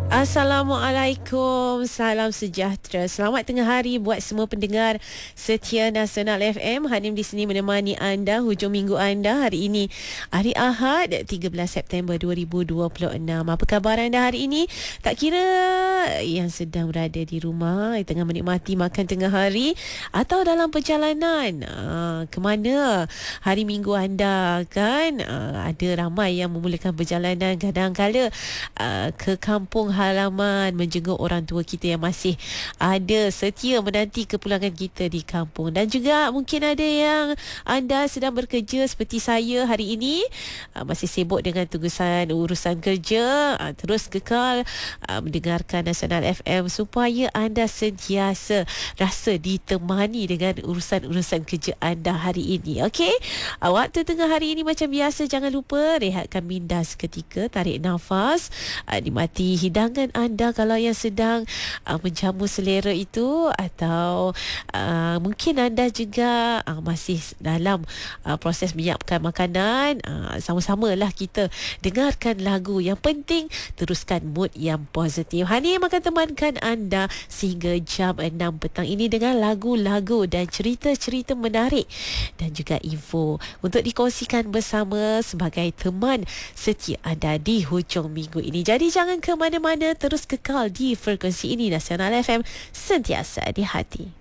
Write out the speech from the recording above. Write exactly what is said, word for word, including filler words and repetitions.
Assalamualaikum, salam sejahtera. Selamat tengah hari buat semua pendengar setia Nasional F M. Hanim di sini menemani anda hujung minggu anda hari ini, hari Ahad, tiga belas September dua ribu dua puluh enam. Apa khabar anda hari ini? Tak kira yang sedang berada di rumah, yang tengah menikmati makan tengah hari atau dalam perjalanan, aa, ke mana hari minggu anda kan? Aa, ada ramai yang memulakan perjalanan kadang-kala aa, ke kampung halaman menjenguk orang tua kita yang masih ada setia menanti kepulangan kita di kampung. Dan juga mungkin ada yang anda sedang bekerja seperti saya hari ini, uh, masih sibuk dengan tugasan urusan kerja. Uh, terus kekal uh, mendengarkan Nasional F M supaya anda sentiasa rasa ditemani dengan urusan-urusan kerja anda hari ini. Okey, uh, waktu tengah hari ini macam biasa, jangan lupa rehatkan minda seketika, tarik nafas, uh, nikmati hidangan anda kalau yang sedang uh, menjamu selera itu, atau uh, mungkin anda juga uh, masih dalam uh, proses menyiapkan makanan. Uh, sama-samalah kita dengarkan lagu. Yang penting teruskan mood yang positif. Hanim akan temankan anda sehingga jam enam petang ini dengan lagu-lagu dan cerita-cerita menarik dan juga info untuk dikongsikan bersama sebagai teman setia anda di hujung minggu ini. Jadi jangan ke mana-mana, terus kekal di frekuensi ini, Nasional F M, sentiasa di hati.